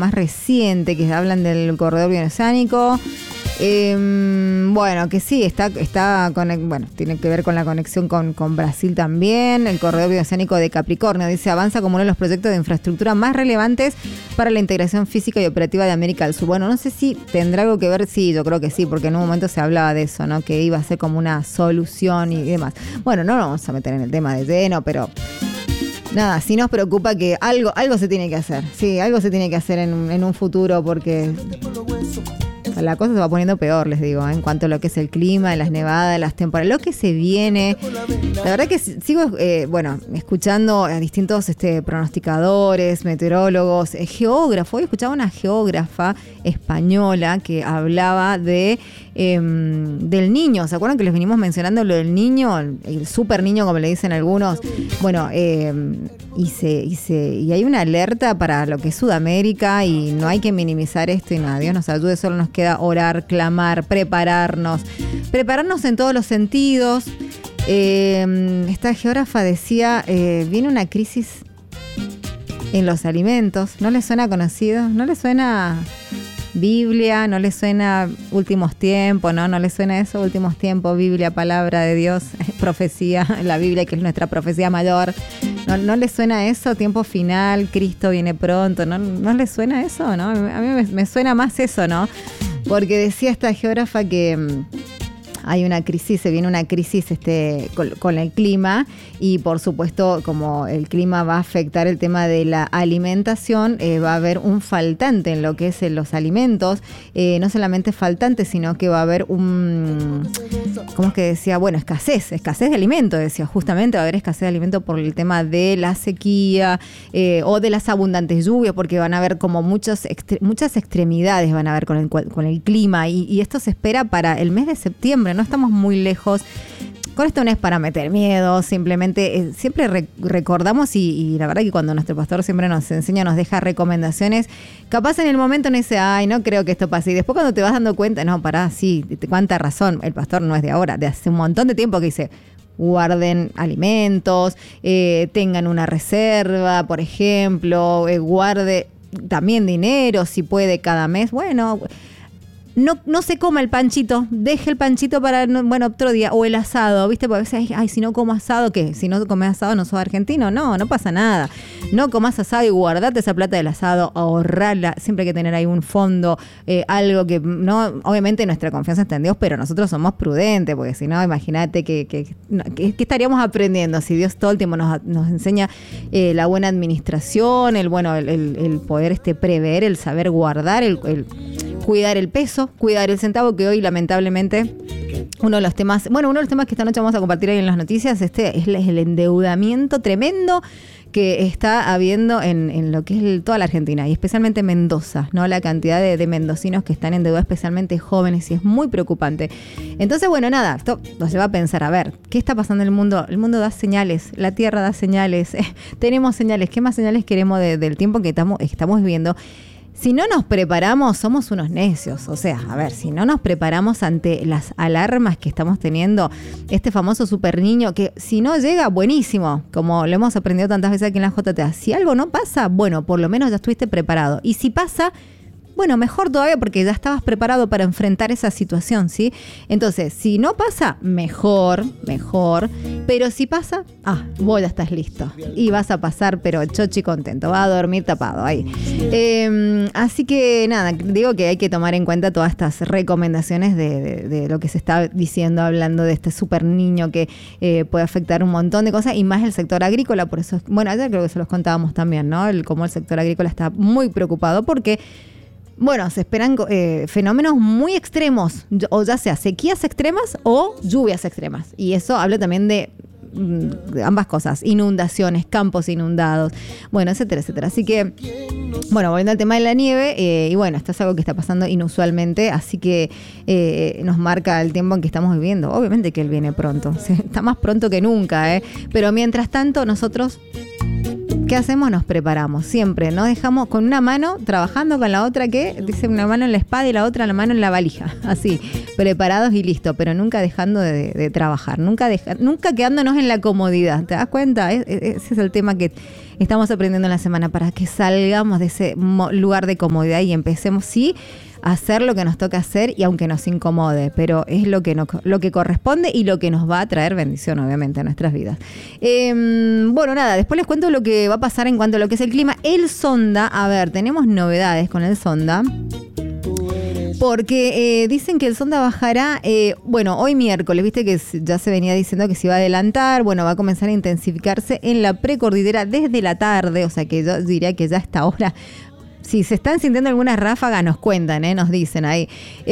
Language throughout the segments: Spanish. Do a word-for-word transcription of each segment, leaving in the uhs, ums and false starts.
más reciente, que hablan del corredor bioceánico. Eh, bueno, que sí, está, está con, bueno, tiene que ver con la conexión con, con Brasil también. El corredor bioceánico de Capricornio, dice, avanza como uno de los proyectos de infraestructura más relevantes para la integración física y operativa de América del Sur. Bueno, no sé si tendrá algo que ver, sí, yo creo que sí, porque en un momento se hablaba de eso, ¿no? Que iba a ser como una solución y demás. Bueno, no nos vamos a meter en el tema de lleno, pero nada, sí nos preocupa que algo, algo se tiene que hacer. Sí, algo se tiene que hacer en, en un futuro, porque la cosa se va poniendo peor, les digo, ¿eh? En cuanto a lo que es el clima, las nevadas, las temporadas, lo que se viene. La verdad que sigo, eh, bueno, escuchando a distintos este, pronosticadores, meteorólogos, eh, geógrafos. Hoy escuchaba una geógrafa española que hablaba de eh, del niño. ¿Se acuerdan que les venimos mencionando lo del niño? El, el super niño, como le dicen algunos. Bueno, eh, y, se, y, se, y hay una alerta para lo que es Sudamérica y no hay que minimizar esto y nada. Dios nos ayude, solo nos queda orar, clamar, prepararnos. Prepararnos en todos los sentidos. Eh, esta geógrafa decía, eh, viene una crisis en los alimentos. ¿No les suena conocido? ¿No les suena Biblia? ¿No les suena últimos tiempos? ¿No? ¿No les suena eso? Últimos tiempos, Biblia, palabra de Dios, profecía, la Biblia que es nuestra profecía mayor. ¿No, no les suena eso? Tiempo final, Cristo viene pronto. ¿No, no les suena eso? ¿No? A mí me, me suena más eso, ¿no? Porque decía esta geógrafa que mmm, hay una crisis, se viene una crisis este, con, con el clima y por supuesto como el clima va a afectar el tema de la alimentación, eh, va a haber un faltante en lo que es en los alimentos, eh, no solamente faltante, sino que va a haber un, ¿cómo es que decía? Bueno, escasez, escasez de alimento, decía, justamente va a haber escasez de alimento por el tema de la sequía eh, o de las abundantes lluvias, porque van a haber como muchos extre- muchas extremidades van a haber con el, con el clima y, y esto se espera para el mes de septiembre. No estamos muy lejos. Con esto no es para meter miedo, simplemente eh, siempre re- recordamos y, y la verdad que cuando nuestro pastor siempre nos enseña, nos deja recomendaciones, capaz en el momento no dice, ay, no creo que esto pase. Y después cuando te vas dando cuenta, no, pará, sí, cuánta razón. El pastor no es de ahora, de hace un montón de tiempo que dice, guarden alimentos, eh, tengan una reserva, por ejemplo, eh, guarde también dinero, si puede, cada mes. Bueno, No, no se coma el panchito, deje el panchito para, bueno, otro día, o el asado, ¿viste? Porque a veces, ay, si no como asado, ¿qué? Si no comes asado, ¿no sos argentino? No, no pasa nada. No comas asado y guardate esa plata del asado, ahorrarla, siempre hay que tener ahí un fondo, eh, algo que, no, obviamente nuestra confianza está en Dios, pero nosotros somos prudentes, porque si no, imagínate que, que, que, que estaríamos aprendiendo si Dios todo el tiempo nos, nos enseña eh, la buena administración, el bueno, el, el, el poder este prever, el saber guardar, el, el cuidar el peso, cuidar el centavo, que hoy lamentablemente uno de los temas, bueno, uno de los temas que esta noche vamos a compartir ahí en las noticias, este es el endeudamiento tremendo que está habiendo en, en lo que es el, toda la Argentina y especialmente Mendoza, ¿no? La cantidad de, de mendocinos que están endeudados, especialmente jóvenes, y es muy preocupante. Entonces, bueno, nada, esto nos lleva a pensar, a ver, ¿qué está pasando en el mundo? El mundo da señales, la Tierra da señales, eh, tenemos señales, ¿qué más señales queremos de, del tiempo que estamos, estamos viviendo? Si no nos preparamos, somos unos necios. O sea, a ver, si no nos preparamos ante las alarmas que estamos teniendo, este famoso super niño que si no llega, buenísimo, como lo hemos aprendido tantas veces aquí en la J T A. Si algo no pasa, bueno, por lo menos ya estuviste preparado. Y si pasa, bueno, mejor todavía porque ya estabas preparado para enfrentar esa situación, ¿sí? Entonces, si no pasa, mejor, mejor. Pero si pasa, ah, vos ya estás listo. Y vas a pasar, pero chochi contento. Va a dormir tapado ahí. Eh, así que nada, digo que hay que tomar en cuenta todas estas recomendaciones de, de, de lo que se está diciendo, hablando de este super niño que eh, puede afectar un montón de cosas y más el sector agrícola. Por eso, bueno, ayer creo que se los contábamos también, ¿no? El, cómo el sector agrícola está muy preocupado porque bueno, se esperan eh, fenómenos muy extremos, o ya sea sequías extremas o lluvias extremas. Y eso habla también de, de ambas cosas, inundaciones, campos inundados, bueno, etcétera, etcétera. Así que, bueno, volviendo al tema de la nieve, eh, y bueno, esto es algo que está pasando inusualmente, así que eh, nos marca el tiempo en que estamos viviendo. Obviamente que él viene pronto, está más pronto que nunca, ¿eh? Pero mientras tanto, nosotros, ¿qué hacemos? Nos preparamos, siempre, no dejamos con una mano trabajando, con la otra que, dice una mano en la espada y la otra la mano en la valija, así, preparados y listo, pero nunca dejando de, de trabajar, nunca, deja, nunca quedándonos en la comodidad, ¿te das cuenta? Es, es, ese es el tema que estamos aprendiendo en la semana, para que salgamos de ese lugar de comodidad y empecemos, sí, a hacer lo que nos toca hacer y aunque nos incomode, pero es lo que, no, lo que corresponde y lo que nos va a traer bendición, obviamente, a nuestras vidas. Eh, bueno, nada, después les cuento lo que va a pasar en cuanto a lo que es el clima. El Sonda, a ver, tenemos novedades con el Sonda. Porque eh, dicen que el Sonda bajará, eh, bueno, hoy miércoles, viste que ya se venía diciendo que se iba a adelantar, bueno, va a comenzar a intensificarse en la precordillera desde la tarde, o sea que yo diría que ya a esta hora. Si se están sintiendo algunas ráfagas, nos cuentan, ¿eh? Nos dicen ahí.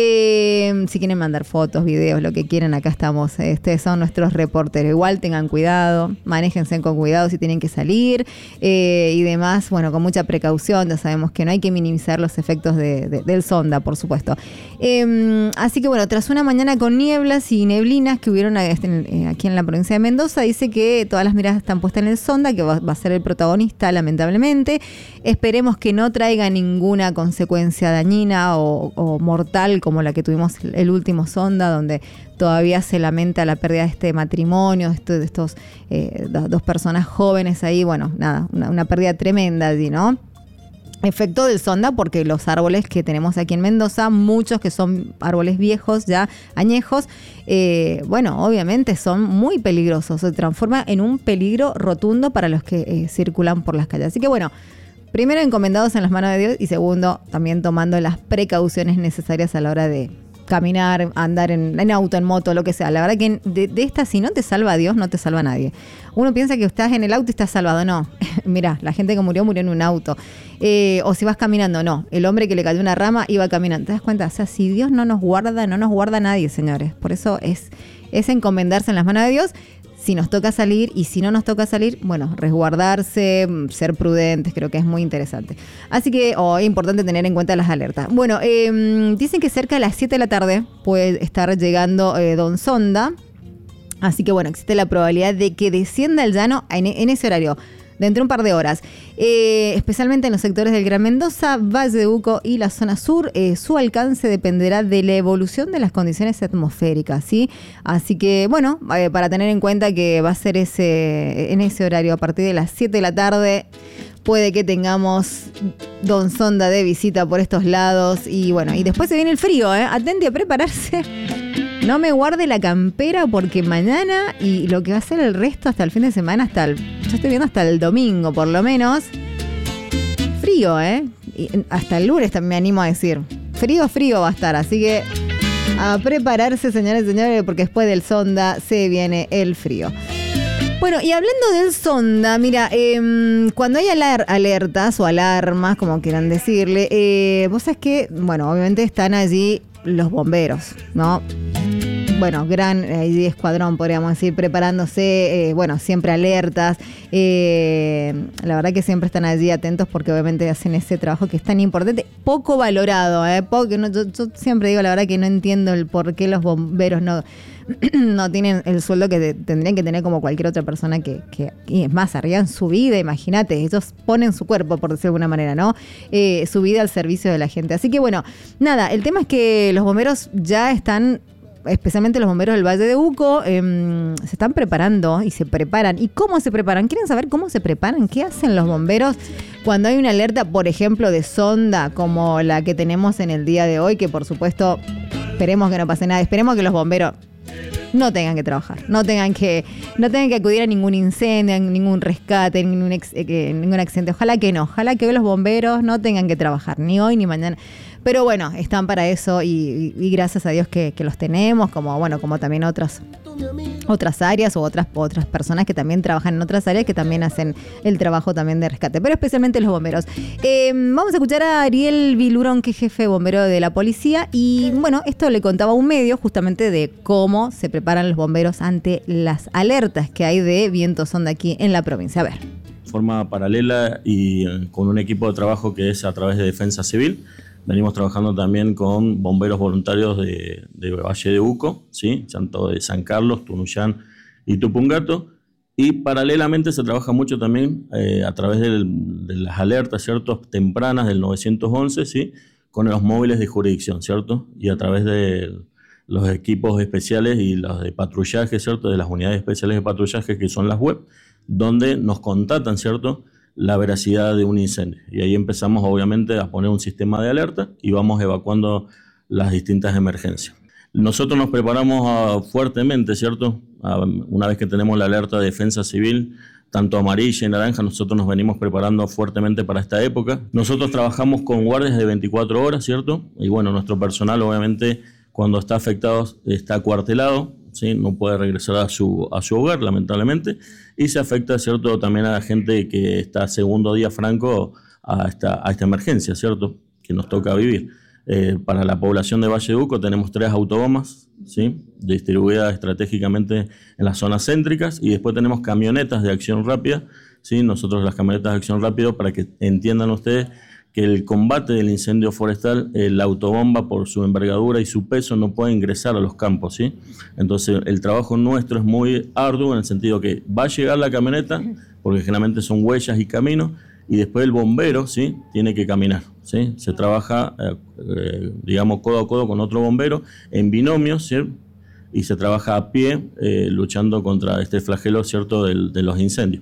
Eh, si quieren mandar fotos, videos, lo que quieran, acá estamos. Estos son nuestros reporteros. Igual tengan cuidado, manéjense con cuidado si tienen que salir eh, y demás. Bueno, con mucha precaución. Ya sabemos que no hay que minimizar los efectos de, de, del Sonda, por supuesto. Eh, así que bueno, tras una mañana con nieblas y neblinas que hubieron aquí en la provincia de Mendoza, dice que todas las miradas están puestas en el Sonda, que va, va a ser el protagonista, lamentablemente. Esperemos que no traiga ninguna consecuencia dañina o, o mortal como la que tuvimos el último Sonda, donde todavía se lamenta la pérdida de este matrimonio, de estos, de estos eh, dos, dos personas jóvenes ahí. Bueno, nada, una, una pérdida tremenda allí, ¿no? Efecto del Sonda, porque los árboles que tenemos aquí en Mendoza, muchos que son árboles viejos, ya añejos, eh, bueno, obviamente son muy peligrosos, se transforma en un peligro rotundo para los que eh, circulan por las calles. Así que bueno, primero, encomendados en las manos de Dios, y segundo, también tomando las precauciones necesarias a la hora de caminar, andar en, en auto, en moto, lo que sea. La verdad que de, de esta, si no te salva Dios, no te salva nadie. Uno piensa que estás en el auto y estás salvado. No, mirá, la gente que murió, murió en un auto. Eh, o si vas caminando, no. El hombre que le cayó una rama iba caminando. ¿Te das cuenta? O sea, si Dios no nos guarda, no nos guarda nadie, señores. Por eso es, es encomendarse en las manos de Dios. Si nos toca salir, y si no nos toca salir, bueno, resguardarse, ser prudentes, creo que es muy interesante. Así que oh, es importante tener en cuenta las alertas. Bueno, eh, dicen que cerca de las siete de la tarde puede estar llegando eh, Don Sonda. Así que bueno, existe la probabilidad de que descienda el llano en, en ese horario, dentro de un par de horas, eh, especialmente en los sectores del Gran Mendoza, Valle de Uco y la zona sur. Eh, su alcance dependerá de la evolución de las condiciones atmosféricas, ¿sí? Así que, bueno, eh, para tener en cuenta que va a ser ese en ese horario, a partir de las siete de la tarde, puede que tengamos Don Sonda de visita por estos lados. Y bueno, y después se viene el frío, ¿eh? Atente a prepararse. No me guarde la campera, porque mañana y lo que va a ser el resto hasta el fin de semana, hasta el, yo estoy viendo hasta el domingo por lo menos, frío, ¿eh? Y hasta el lunes también me animo a decir, frío, frío va a estar, así que a prepararse, señores y señores, porque después del Sonda se viene el frío. Bueno, y hablando del Sonda, mira, eh, cuando hay alar- alertas o alarmas, como quieran decirle, eh, vos sabés que, bueno, obviamente están allí los bomberos, ¿no? Bueno, gran eh, escuadrón, podríamos decir, preparándose, eh, bueno, siempre alertas. Eh, la verdad que siempre están allí atentos, porque obviamente hacen ese trabajo que es tan importante, poco valorado, ¿eh? Poco, no, yo, yo siempre digo, la verdad que no entiendo el por qué los bomberos no, no tienen el sueldo que de, tendrían que tener como cualquier otra persona que, que y es más, arriesgan su vida, imagínate, ellos ponen su cuerpo, por decirlo de alguna manera, ¿no? Eh, su vida al servicio de la gente. Así que bueno, nada, el tema es que los bomberos ya están, especialmente los bomberos del Valle de Uco, eh, se están preparando y se preparan. ¿Y cómo se preparan? ¿Quieren saber cómo se preparan? ¿Qué hacen los bomberos cuando hay una alerta, por ejemplo, de Sonda, como la que tenemos en el día de hoy? Que por supuesto, esperemos que no pase nada, esperemos que los bomberos no tengan que trabajar, no tengan que, no tengan que acudir a ningún incendio, a ningún rescate, ningún, ex, eh, ningún accidente. Ojalá que no, ojalá que los bomberos no tengan que trabajar, ni hoy ni mañana. Pero bueno, están para eso y, y, y gracias a Dios que, que los tenemos, como bueno, como también otras, otras áreas o otras, otras personas que también trabajan en otras áreas, que también hacen el trabajo también de rescate, pero especialmente los bomberos. Eh, vamos a escuchar a Ariel Vilurón, que es jefe bombero de la policía, y bueno, esto le contaba a un medio justamente de cómo se preparan los bomberos ante las alertas que hay de viento Sonda aquí en la provincia. A ver. De forma paralela y con un equipo de trabajo que es a través de Defensa Civil. Venimos trabajando también con bomberos voluntarios de, de Valle de Uco, ¿sí? Tanto de San Carlos, Tunuyán y Tupungato. Y paralelamente se trabaja mucho también eh, a través del, de las alertas, ¿cierto?, tempranas del nueve once, ¿sí?, con los móviles de jurisdicción, ¿cierto? Y a través de los equipos especiales y los de patrullaje, ¿cierto?, de las unidades especiales de patrullaje, que son las web, donde nos contatan, ¿cierto?, la veracidad de un incendio. Y ahí empezamos, obviamente, a poner un sistema de alerta y vamos evacuando las distintas emergencias. Nosotros nos preparamos uh, fuertemente, ¿cierto? Uh, una vez que tenemos la alerta de defensa civil, tanto amarilla y naranja, nosotros nos venimos preparando fuertemente para esta época. Nosotros trabajamos con guardias de veinticuatro horas, ¿cierto? Y bueno, nuestro personal, obviamente, cuando está afectado, está acuartelado, ¿sí? No puede regresar a su, a su hogar, lamentablemente, y se afecta, ¿cierto?, también a la gente que está segundo día franco a esta, a esta emergencia, ¿cierto?, que nos toca vivir. Eh, para la población de Valle de Uco tenemos tres autobombas, ¿sí?, distribuidas estratégicamente en las zonas céntricas, y después tenemos camionetas de acción rápida, ¿sí? Nosotros las camionetas de acción rápida, para que entiendan ustedes que el combate del incendio forestal, eh, la autobomba por su envergadura y su peso no puede ingresar a los campos, ¿sí? Entonces el trabajo nuestro es muy arduo en el sentido que va a llegar la camioneta, porque generalmente son huellas y caminos, y después el bombero, ¿sí?, tiene que caminar, ¿sí? Se trabaja, eh, eh, digamos, codo a codo con otro bombero en binomio, ¿sí?, y se trabaja a pie eh, luchando contra este flagelo, ¿cierto?, del, de los incendios.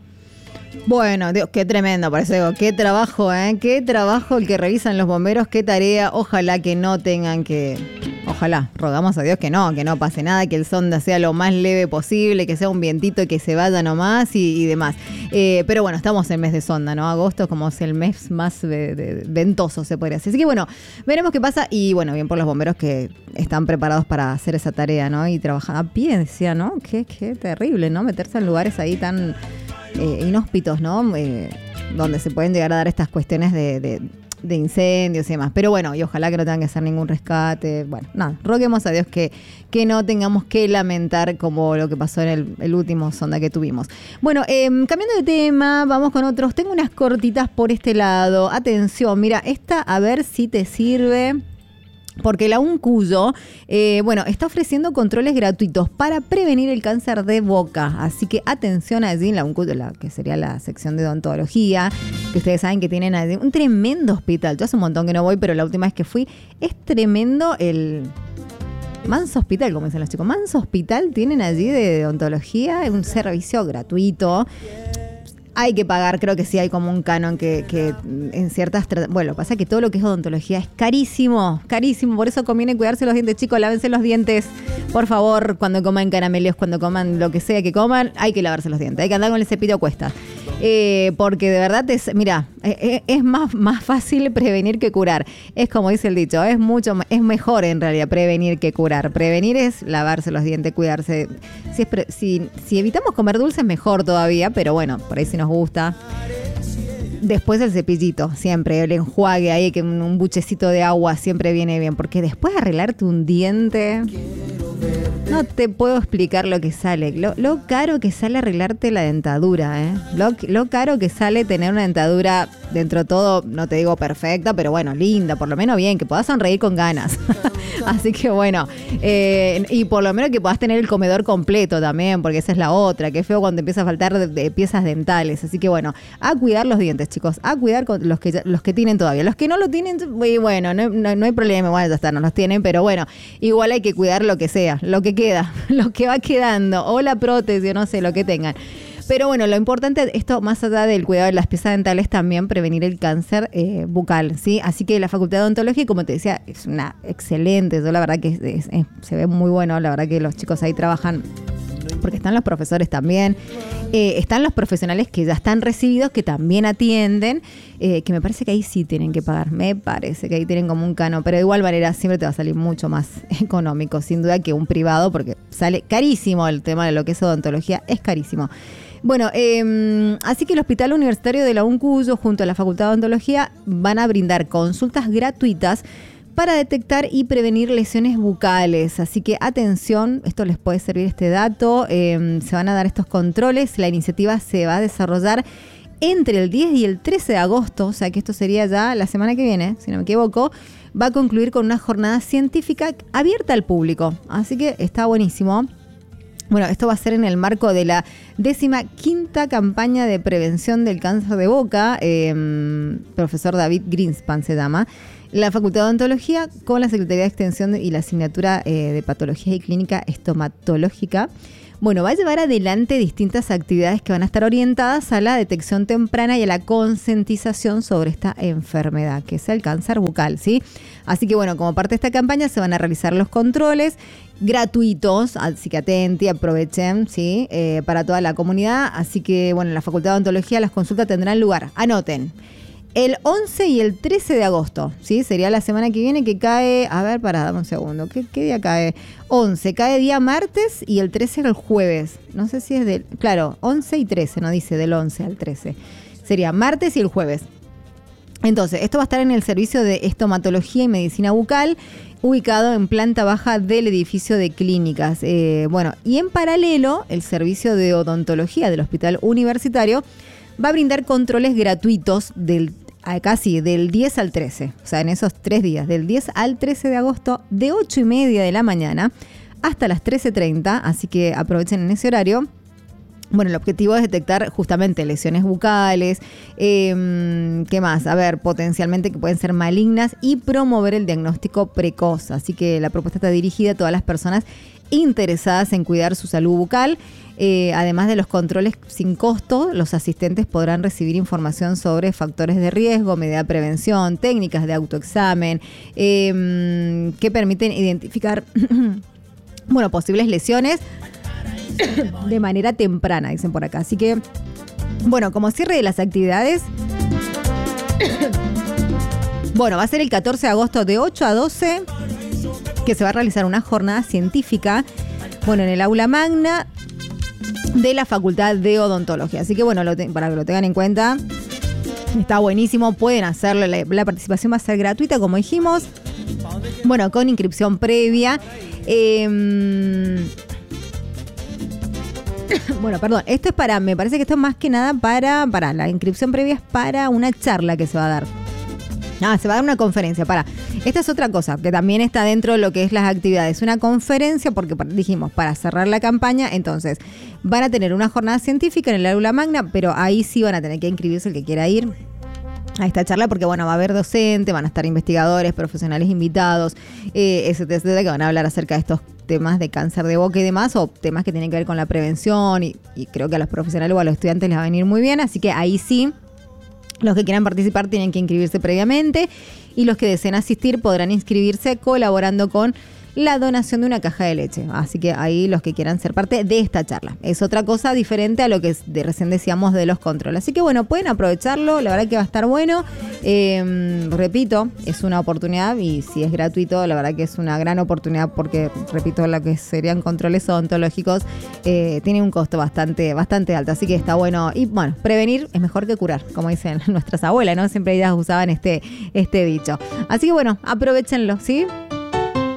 Bueno, Dios, qué tremendo, parece, digo, qué trabajo, ¿eh? Qué trabajo el que realizan los bomberos, qué tarea. Ojalá que no tengan que, ojalá, rogamos a Dios que no, que no pase nada, que el sonda sea lo más leve posible, que sea un vientito y que se vaya nomás y, y demás. Eh, pero bueno, estamos en mes de sonda, ¿no? Agosto es como es el mes más de, de, ventoso, se podría decir. Así que bueno, veremos qué pasa y bueno, bien por los bomberos que están preparados para hacer esa tarea, ¿no? Y trabajar a pie, decía, ¿no? Qué, qué terrible, ¿no? Meterse en lugares ahí tan... Eh, inhóspitos, ¿no? Eh, donde se pueden llegar a dar estas cuestiones de, de, de incendios y demás. Pero bueno, y ojalá que no tengan que hacer ningún rescate. Bueno, nada, roguemos a Dios que, que no tengamos que lamentar como lo que pasó en el, el último sonda que tuvimos. Bueno, eh, cambiando de tema, vamos con otros. Tengo unas cortitas por este lado. Atención, mira, esta a ver si te sirve. Porque la UNCUYO, eh, bueno, está ofreciendo controles gratuitos para prevenir el cáncer de boca. Así que atención allí en la UNCUYO, la, que sería la sección de odontología, que ustedes saben que tienen allí un tremendo hospital. Yo hace un montón que no voy, pero la última vez que fui, es tremendo el... Manso Hospital, como dicen los chicos. Manso Hospital tienen allí de odontología, un servicio gratuito. Hay que pagar, creo que sí hay como un canon que, que en ciertas... Bueno, pasa que todo lo que es odontología es carísimo, carísimo. Por eso conviene cuidarse los dientes, chicos. Lávense los dientes, por favor, cuando coman caramelios, cuando coman lo que sea que coman, hay que lavarse los dientes. Hay que andar con el cepillo a cuesta. Eh, porque de verdad, es, mira, es, es más, más fácil prevenir que curar. Es como dice el dicho, es mucho es mejor en realidad prevenir que curar. Prevenir es lavarse los dientes, cuidarse. Si, es pre, si, si evitamos comer dulces, mejor todavía, pero bueno, por ahí sí nos gusta. Después el cepillito, siempre, el enjuague ahí, que un, un buchecito de agua siempre viene bien, porque después de arreglarte un diente, no te puedo explicar lo que sale, lo, lo caro que sale arreglarte la dentadura, ¿eh? Lo, lo caro que sale tener una dentadura, dentro de todo, no te digo perfecta, pero bueno, linda, por lo menos bien, que puedas sonreír con ganas. Así que bueno, eh, y por lo menos que puedas tener el comedor completo también, porque esa es la otra, que es feo cuando empieza a faltar de, de piezas dentales. Así que bueno, a cuidar los dientes, chicos, a cuidar con los que los que tienen todavía. Los que no lo tienen, bueno, no, no, no hay problema, bueno, ya está, no los tienen, pero bueno, igual hay que cuidar lo que sea, lo que queda, lo que va quedando, o la prótesis, no sé, lo que tengan. Pero bueno, lo importante, esto más allá del cuidado de las piezas dentales, también prevenir el cáncer eh, bucal, ¿sí? Así que la Facultad de Odontología, como te decía, es una excelente. Yo la verdad que es, es, es, se ve muy bueno, la verdad que los chicos ahí trabajan, porque están los profesores también, eh, están los profesionales que ya están recibidos, que también atienden, eh, que me parece que ahí sí tienen que pagar, me parece que ahí tienen como un cano, pero de igual manera siempre te va a salir mucho más económico, sin duda, que un privado, porque sale carísimo el tema de lo que es odontología, es carísimo. Bueno, eh, así que el Hospital Universitario de la UNCUYO junto a la Facultad de Odontología van a brindar consultas gratuitas para detectar y prevenir lesiones bucales. Así que atención, esto les puede servir este dato, eh, se van a dar estos controles, la iniciativa se va a desarrollar entre el diez y el trece de agosto, o sea que esto sería ya la semana que viene, si no me equivoco, va a concluir con una jornada científica abierta al público, así que está buenísimo. Bueno, esto va a ser en el marco de la décima quinta campaña de prevención del cáncer de boca, eh, profesor David Greenspan se llama, la Facultad de Odontología con la Secretaría de Extensión y la Asignatura eh, de Patología y Clínica Estomatológica. Bueno, va a llevar adelante distintas actividades que van a estar orientadas a la detección temprana y a la concientización sobre esta enfermedad, que es el cáncer bucal, ¿sí? Así que bueno, como parte de esta campaña se van a realizar los controles gratuitos, así que atenten y aprovechen, ¿sí? Eh, para toda la comunidad. Así que bueno, en la Facultad de Odontología las consultas tendrán lugar, anoten, el once y el trece de agosto, ¿sí? Sería la semana que viene, que cae, a ver, pará, dame un segundo, ¿qué, qué día cae? once, cae día martes y el trece el jueves. No sé si es del, claro, once y trece, no dice del once al trece. Sería martes y el jueves. Entonces, esto va a estar en el servicio de estomatología y medicina bucal, ubicado en planta baja del edificio de clínicas. Eh, bueno, y en paralelo, el servicio de odontología del Hospital Universitario va a brindar controles gratuitos del casi del diez al trece, o sea, en esos tres días, del diez al trece de agosto, de ocho y media de la mañana hasta las trece treinta, así que aprovechen en ese horario. Bueno, el objetivo es detectar justamente lesiones bucales, eh, ¿qué más? A ver, potencialmente que pueden ser malignas y promover el diagnóstico precoz. Así que la propuesta está dirigida a todas las personas interesadas en cuidar su salud bucal. Eh, además de los controles sin costo, los asistentes podrán recibir información sobre factores de riesgo, medidas de prevención, técnicas de autoexamen, eh, que permiten identificar bueno, posibles lesiones de manera temprana, dicen por acá. Así que, bueno, como cierre de las actividades, bueno, va a ser el catorce de agosto de ocho a doce, que se va a realizar una jornada científica, bueno, en el aula magna de la Facultad de Odontología. Así que, bueno, lo te, para que lo tengan en cuenta, está buenísimo, pueden hacerlo, la, la participación va a ser gratuita, como dijimos, bueno, con inscripción previa. Eh, Bueno, perdón, esto es para, me parece que esto es más que nada para, para, la inscripción previa es para una charla que se va a dar. Ah, se va a dar una conferencia, para. Esta es otra cosa, que también está dentro de lo que es las actividades. Una conferencia, porque dijimos, para cerrar la campaña, entonces, van a tener una jornada científica en el aula magna, pero ahí sí van a tener que inscribirse el que quiera ir a esta charla, porque bueno, va a haber docente, van a estar investigadores, profesionales invitados, eh, etcétera, que van a hablar acerca de estos temas de cáncer de boca y demás, o temas que tienen que ver con la prevención, y, y creo que a los profesionales o a los estudiantes les va a venir muy bien, así que ahí sí, los que quieran participar tienen que inscribirse previamente, y los que deseen asistir podrán inscribirse colaborando con la donación de una caja de leche. Así que ahí los que quieran ser parte de esta charla. Es otra cosa diferente a lo que de recién decíamos de los controles. Así que bueno, pueden aprovecharlo, la verdad que va a estar bueno. Eh, repito, es una oportunidad y si es gratuito, la verdad que es una gran oportunidad porque, repito, lo que serían controles odontológicos eh, tiene un costo bastante, bastante alto. Así que está bueno. Y bueno, prevenir es mejor que curar, como dicen nuestras abuelas, ¿no? Siempre ellas usaban este, este dicho. Así que bueno, aprovechenlo, ¿sí?